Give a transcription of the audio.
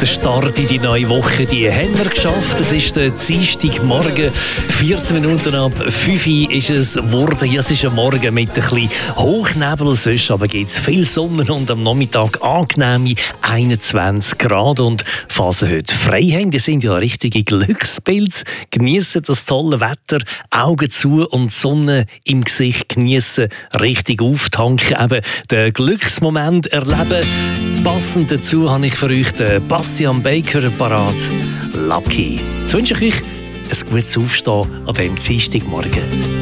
Der Start in die neue Woche, die haben wir geschafft. Es ist der Dienstagmorgen, 14 Minuten ab 5 Uhr ist es geworden. Ja, es ist ein Morgen mit ein bisschen Hochnebel, sonst aber gibt es viel Sonne und am Nachmittag angenehme 21 Grad. Und falls ihr heute frei habt, die sind ja richtige Glückspilze, geniessen das tolle Wetter, Augen zu und die Sonne im Gesicht geniessen, richtig auftanken, eben den Glücksmoment erleben. Passend dazu habe ich für euch den Bastian Baker parat. Lucky. Jetzt wünsche ich euch ein gutes Aufstehen an diesem Dienstagmorgen.